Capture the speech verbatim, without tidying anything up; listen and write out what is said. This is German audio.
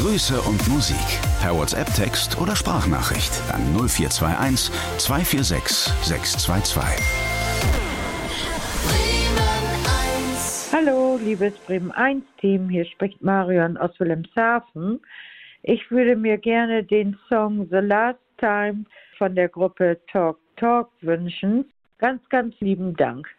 Grüße und Musik per WhatsApp-Text oder Sprachnachricht an null vier zwei eins, zwei vier sechs, sechs zwei zwei. Hallo, liebes Bremen eins Team, hier spricht Marion aus Wilhelmshaven. Ich würde mir gerne den Song The Last Time von der Gruppe Talk Talk wünschen. Ganz, ganz lieben Dank.